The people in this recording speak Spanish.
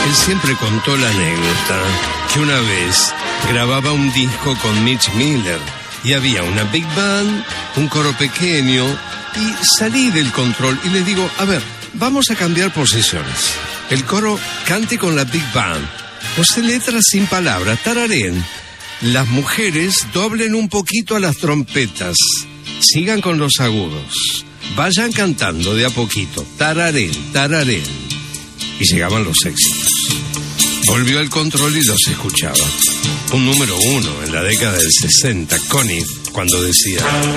Él siempre contó la anécdota que una vez grababa un disco con Mitch Miller y había una big band, un coro pequeño y salí del control y les digo, a ver, vamos a cambiar posiciones. El coro cante con la big band, use letras sin palabras, tararén. Las mujeres doblen un poquito a las trompetas, sigan con los agudos, vayan cantando de a poquito, tararén, tararén. Y llegaban los éxitos. Volvió al control y los escuchaba. Un número 1 en la década del 60, Conniff, cuando decía...